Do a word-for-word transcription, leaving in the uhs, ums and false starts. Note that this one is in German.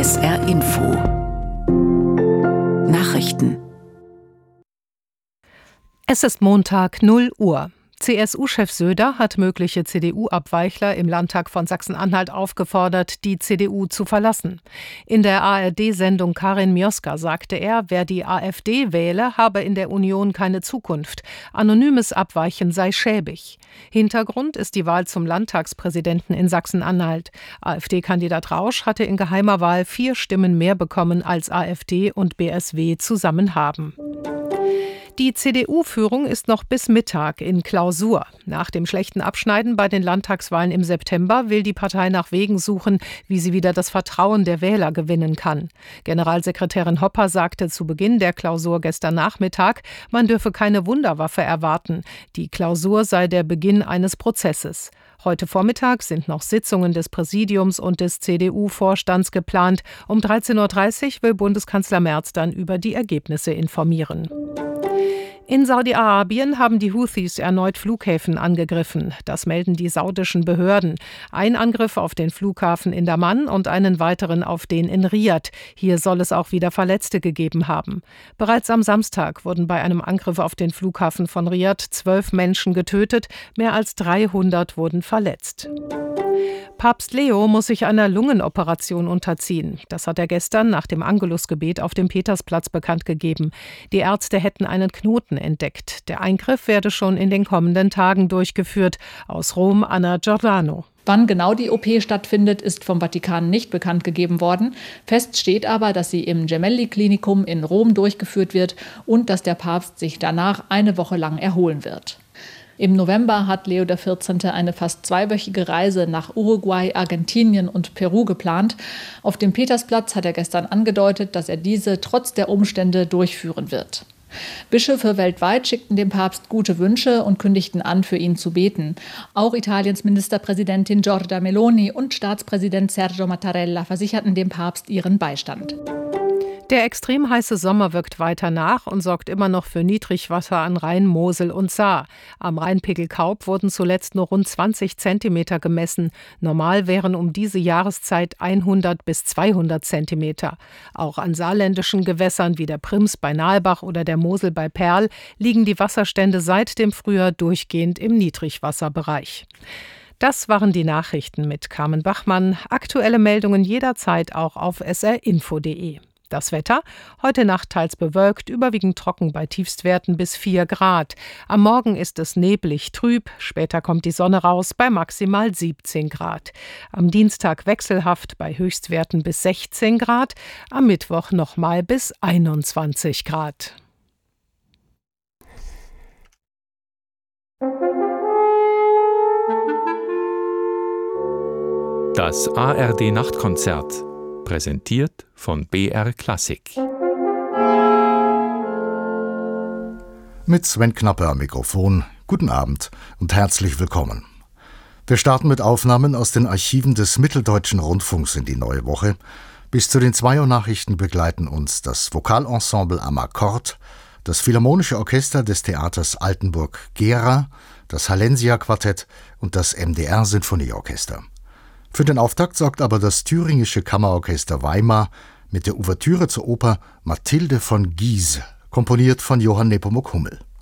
S R Info Nachrichten. Es ist Montag, null Uhr. C S U-Chef Söder hat mögliche C D U-Abweichler im Landtag von Sachsen-Anhalt aufgefordert, die C D U zu verlassen. In der A R D-Sendung Karin Mioska sagte er, wer die AfD wähle, habe in der Union keine Zukunft. Anonymes Abweichen sei schäbig. Hintergrund ist die Wahl zum Landtagspräsidenten in Sachsen-Anhalt. AfD-Kandidat Rausch hatte in geheimer Wahl vier Stimmen mehr bekommen, als AfD und B S W zusammen haben. Die C D U-Führung ist noch bis Mittag in Klausur. Nach dem schlechten Abschneiden bei den Landtagswahlen im September will die Partei nach Wegen suchen, wie sie wieder das Vertrauen der Wähler gewinnen kann. Generalsekretärin Hopper sagte zu Beginn der Klausur gestern Nachmittag, man dürfe keine Wunderwaffe erwarten. Die Klausur sei der Beginn eines Prozesses. Heute Vormittag sind noch Sitzungen des Präsidiums und des C D U-Vorstands geplant. Um dreizehn Uhr dreißig will Bundeskanzler Merz dann über die Ergebnisse informieren. In Saudi-Arabien haben die Houthis erneut Flughäfen angegriffen. Das melden die saudischen Behörden. Ein Angriff auf den Flughafen in Daman und einen weiteren auf den in Riad. Hier soll es auch wieder Verletzte gegeben haben. Bereits am Samstag wurden bei einem Angriff auf den Flughafen von Riad zwölf Menschen getötet, mehr als dreihundert wurden verletzt. Papst Leo muss sich einer Lungenoperation unterziehen. Das hat er gestern nach dem Angelusgebet auf dem Petersplatz bekannt gegeben. Die Ärzte hätten einen Knoten entdeckt. Der Eingriff werde schon in den kommenden Tagen durchgeführt. Aus Rom, Anna Giordano. Wann genau die O P stattfindet, ist vom Vatikan nicht bekannt gegeben worden. Fest steht aber, dass sie im Gemelli-Klinikum in Rom durchgeführt wird und dass der Papst sich danach eine Woche lang erholen wird. Im November hat Leo der vierzehnte eine fast zweiwöchige Reise nach Uruguay, Argentinien und Peru geplant. Auf dem Petersplatz hat er gestern angedeutet, dass er diese trotz der Umstände durchführen wird. Bischöfe weltweit schickten dem Papst gute Wünsche und kündigten an, für ihn zu beten. Auch Italiens Ministerpräsidentin Giorgia Meloni und Staatspräsident Sergio Mattarella versicherten dem Papst ihren Beistand. Der extrem heiße Sommer wirkt weiter nach und sorgt immer noch für Niedrigwasser an Rhein, Mosel und Saar. Am Rheinpegel Kaub wurden zuletzt nur rund zwanzig Zentimeter gemessen. Normal wären um diese Jahreszeit hundert bis zweihundert Zentimeter. Auch an saarländischen Gewässern wie der Prims bei Nahlbach oder der Mosel bei Perl liegen die Wasserstände seit dem Frühjahr durchgehend im Niedrigwasserbereich. Das waren die Nachrichten mit Carmen Bachmann. Aktuelle Meldungen jederzeit auch auf s r info punkt d e. Das Wetter? Heute Nacht teils bewölkt, überwiegend trocken bei Tiefstwerten bis vier Grad. Am Morgen ist es neblig, trüb, später kommt die Sonne raus bei maximal siebzehn Grad. Am Dienstag wechselhaft bei Höchstwerten bis sechzehn Grad, am Mittwoch nochmal bis einundzwanzig Grad. Das A R D-Nachtkonzert, präsentiert von B R Klassik. Mit Sven Knappe am Mikrofon. Guten Abend und herzlich willkommen. Wir starten mit Aufnahmen aus den Archiven des Mitteldeutschen Rundfunks in die neue Woche. Bis zu den zwei Uhr Nachrichten begleiten uns das Vokalensemble am Akkord, das Philharmonische Orchester des Theaters Altenburg-Gera, das Hallensia-Quartett und das M D R-Sinfonieorchester. Für den Auftakt sorgt aber das Thüringische Kammerorchester Weimar mit der Ouvertüre zur Oper Mathilde von Guise, komponiert von Johann Nepomuk Hummel.